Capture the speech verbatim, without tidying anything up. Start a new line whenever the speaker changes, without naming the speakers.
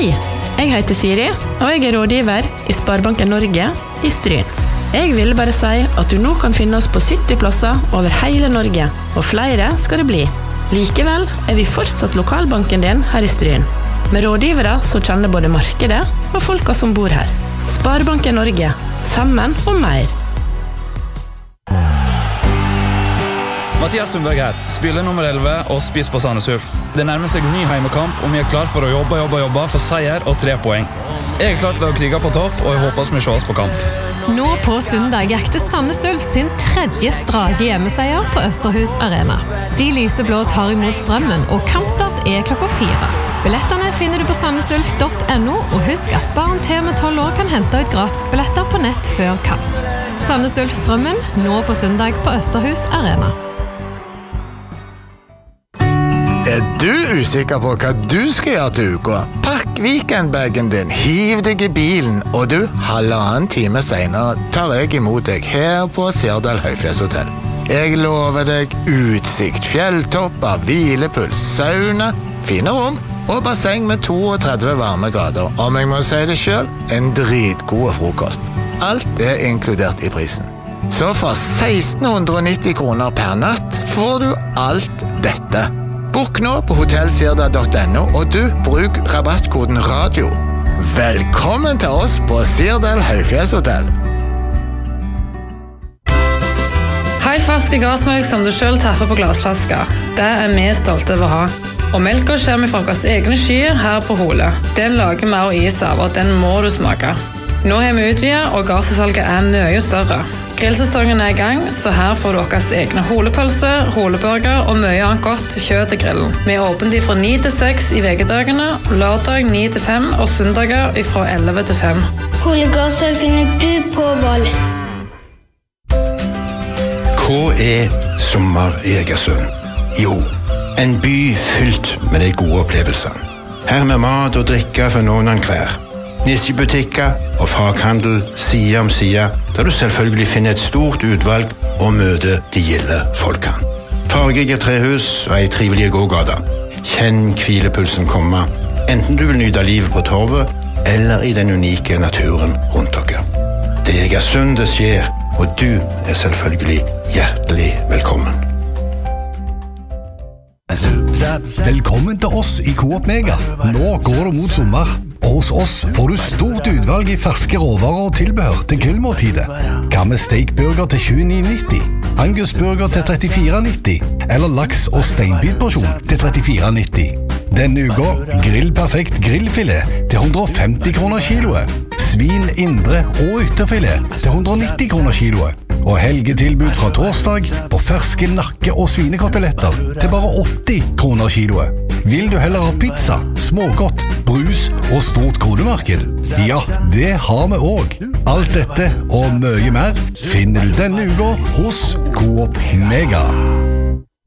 Hei, jeg heter Siri, og jeg er rådgiver i Sparebanken Norge i Stryn. Jeg vil bare si at du nå kan finne oss på sytti plasser over hele Norge, og flere skal det bli. Likevel er vi fortsatt lokalbanken din her i Stryn, med rådgivere som kjenner både markedet og folka som bor her. Sparebanken Norge, sammen og mer.
Mathias Sundberg her, spiller nummer elleve og spiss på Sandnes Ulf. Det nærmer seg ny heimekamp, og vi er klar for å jobbe, jobbe, jobbe for seier og tre poeng. Jeg er klar til å krige på topp, og jeg håper vi ser oss på kamp.
Nå på søndag jakter Sandnes Ulf sin tredje strake hjemmeseier på Østerhus Arena. De lyseblå tar imot strømmen, og kampstart er klokka fire. Billettene finner du på sandnesulf punktum no, og husk at barn til med tolv år kan hente ut gratisbilletter på nett før kamp. Sandnes Ulf Strømmen, nå på søndag på Østerhus Arena.
Er du usikker på hva du skal gjøre til uka? Pakk weekendbagen din, hiv deg i bilen, og du, halvannen time senere, tar jeg imot deg her på Sirdal Høyfjellshotell. Jeg lover deg utsikt, fjelltopper, hvilepuls, sauna, fine rom og basseng med trettito varme grader. Om jeg må si det selv, en dritgod frokost. Alt er inkludert i prisen. Så for seksten nitti kroner per natt får du alt dette. Bok nå på hotell sirda punktum no, og du, bruk rabattkoden radio. Velkommen til oss på Sirdal Høyfjellshotell.
Helt ferske gassmelk som du selv tapper på glassflasker. Det er vi stolte av å ha. Og melka kommer fra våre egne skyer her på Hole. Den lager vi og is av, og den må du smake. Nå har vi utvidet, og gasssalget er mye større. Grillsesongen er i gang, så her får du deres egne holepølse, holeburger og mye annet godt kjøtt til grillen. Vi er åpent fra ni til seks i vekedagene, lørdag ni til fem og søndager fra elleve til fem.
Holegassøl finner du på Bali.
Hva er sommer i Egersund? Jo, en by fylt med de gode opplevelsene. Her med mat og drikke for noen av hver. Nisjebutikker og faghandel side om side, der du selvfølgelig finner et stort utvalg og møter de gilde folkene. Fargige trehus og ei trivelig gågata. Kjenn hvilepulsen komme, enten du vil nyte livet på torvet eller i den unike naturen rundt dere. Det er Egersund det skjer, og du er selvfølgelig hjertelig velkommen.
Velkommen til oss i Coop Mega. Nå går det mot sommer. Og hos oss får du stort utvalg i ferske råvarer og tilbehør til grillmåltidet. Hva med steakburger til tjueni nitti? Angusburger til trettifire nitti? Eller laks- og steinbitporsjon til trettifire nitti? Denne uka grillperfekt grillfilet til hundre femti kroner kiloet. Svin, indre og ytterfilet til hundre nitti kroner kiloet. Og helgetilbud fra torsdag på ferske nakke- og svinekoteletter til bare åtti kroner kiloet. Vil du heller ha pizza, smågodt, brus og stort kronemarked? Ja, det har vi også. Alt dette og mye mer finner du denne uka hos Coop Mega.